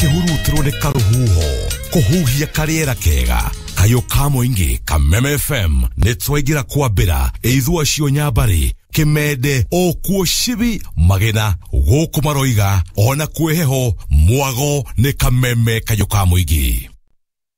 ũkĩhurutĩrwo nĩ karuhuho kũhuhia karĩera kega kayo ka mũingĩ Kameme FM nĩ twaingĩra kwambĩra ithua cio Nyambari Kimende okuo Shibi Magena gũkũ Maroiga ona kwĩheho mwago nĩ Kameme kayo ka mũingĩ